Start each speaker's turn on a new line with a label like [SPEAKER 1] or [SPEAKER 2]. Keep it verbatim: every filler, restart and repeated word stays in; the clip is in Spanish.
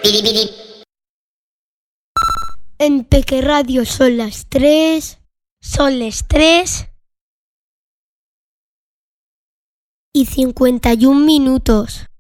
[SPEAKER 1] En Peque Radio son las tres.
[SPEAKER 2] Son las tres.
[SPEAKER 1] Y cincuenta y un minutos.